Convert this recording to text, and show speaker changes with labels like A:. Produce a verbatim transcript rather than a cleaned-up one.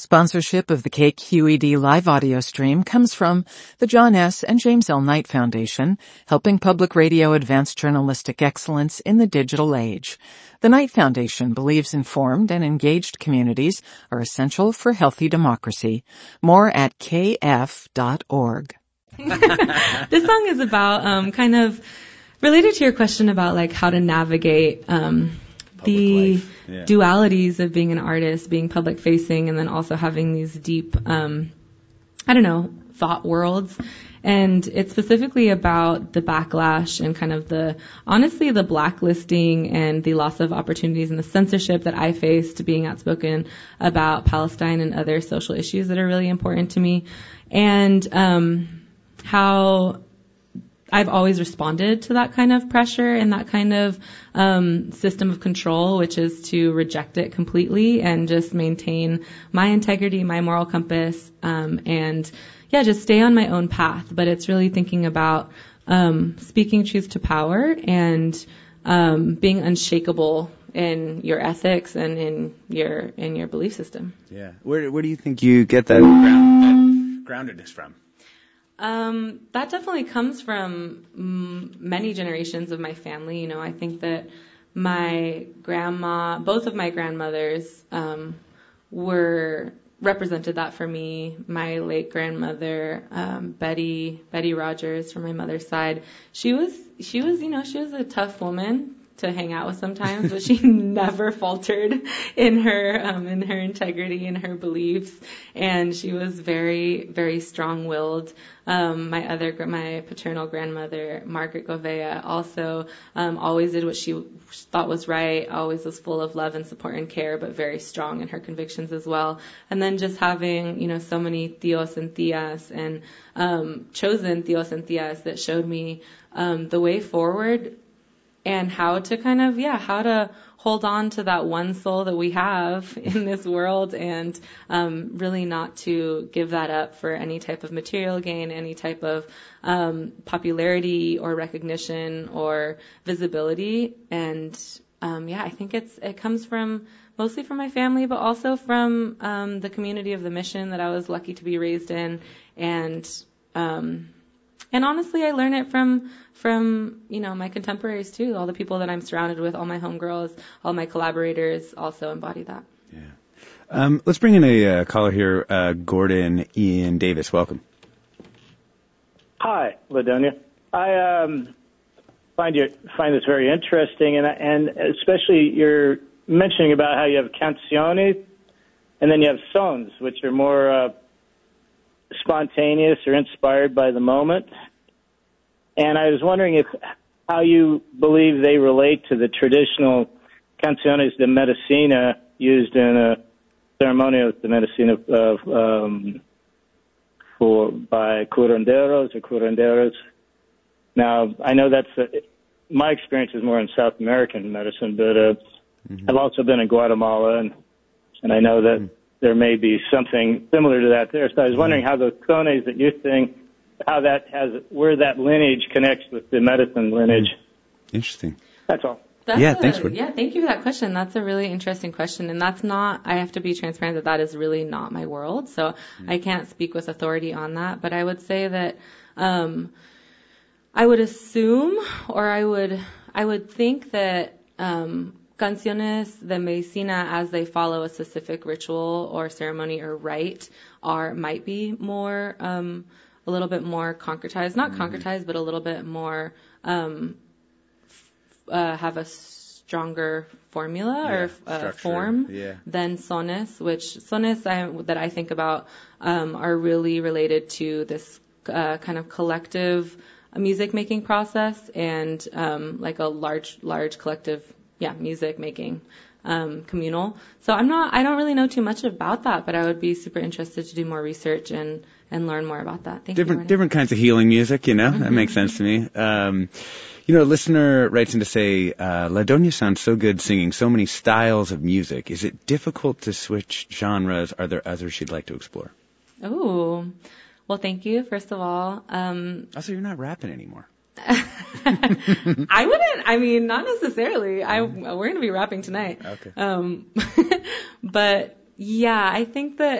A: Sponsorship of the K Q E D live audio stream comes from the John S. and James L. Knight Foundation, helping public radio advance journalistic excellence in the digital age. The Knight Foundation believes informed and engaged communities are essential for healthy democracy. More at k f dot org.
B: This song is about um, kind of related to your question about like how to navigate um, the yeah. dualities of being an artist, being public facing, and then also having these deep, um, I don't know, thought worlds. And it's specifically about the backlash and kind of the, honestly, the blacklisting and the loss of opportunities and the censorship that I faced being outspoken about Palestine and other social issues that are really important to me. And um, how I've always responded to that kind of pressure and that kind of um, system of control, which is to reject it completely and just maintain my integrity, my moral compass, um, and yeah, just stay on my own path. But it's really thinking about um, speaking truth to power and um, being unshakable in your ethics and in your in your belief system.
C: Yeah, where where do you think you get that, ground, that groundedness from?
B: Um, that definitely comes from mm, many generations of my family. You know, I think that my grandma, both of my grandmothers, um, were represented that for me. My late grandmother, um, Betty, Betty Rogers from my mother's side, she was, she was, you know, she was a tough woman to hang out with sometimes, but she never faltered in her um, in her integrity and her beliefs, and she was very, very strong-willed. Um, my other, my paternal grandmother, Margaret Govea, also um, always did what she thought was right, always was full of love and support and care, but very strong in her convictions as well. And then just having, you know, so many tios and tias and um, chosen tios and tias that showed me um, the way forward and how to kind of, yeah, how to hold on to that one soul that we have in this world and um, really not to give that up for any type of material gain, any type of um, popularity or recognition or visibility. And um, yeah, I think it's it comes from mostly from my family, but also from um, the community of the mission that I was lucky to be raised in. And um, and honestly, I learn it from from, you know, my contemporaries too. All the people that I'm surrounded with, all my homegirls, all my collaborators also embody that.
C: Yeah. Um, let's bring in a uh, caller here, uh, Gordon Ian Davis. Welcome.
D: Hi, LaDonia. I um, find you find this very interesting, and and especially you're mentioning about how you have canciones, and then you have sons, which are more uh, spontaneous or inspired by the moment. And I was wondering if how you believe they relate to the traditional canciones de medicina used in a ceremonial de medicina of, um, for by curanderos or curanderas. Now, I know that's a, my experience is more in South American medicine, but uh, mm-hmm. I've also been in Guatemala, and and I know that mm-hmm. there may be something similar to that there. So I was wondering how those cones that you sing, how that has, where that lineage connects with the medicine lineage.
C: Interesting.
D: That's all.
B: That's
C: yeah,
B: a,
C: thanks for
B: Yeah, thank you for that question. That's a really interesting question, and that's not, I have to be transparent that that is really not my world, so mm. I can't speak with authority on that, but I would say that um, I would assume, or I would, I would think that um, canciones de medicina, as they follow a specific ritual or ceremony or rite, are might be more um, a little bit more concretized, not mm-hmm. concretized, but a little bit more, um, uh, have a stronger formula
C: yeah,
B: or uh, form
C: yeah.
B: than sones, which sones I, that I think about um, are really related to this uh, kind of collective music making process and um, like a large, large collective, yeah, music making. Um, communal. So I'm not, I don't really know too much about that, but I would be super interested to do more research and, and learn more about that. Thank
C: different,
B: you.
C: Different kinds of healing music, you know, mm-hmm. that makes sense to me. Um, you know, a listener writes in to say, uh, LaDonia sounds so good singing so many styles of music. Is it difficult to switch genres? Are there others she'd like to explore?
B: Oh, well, thank you, first of all. Um,
C: also, you're not rapping anymore.
B: I wouldn't, I mean, not necessarily. I, we're going to be rapping tonight.
C: Okay.
B: Um, but yeah, I think that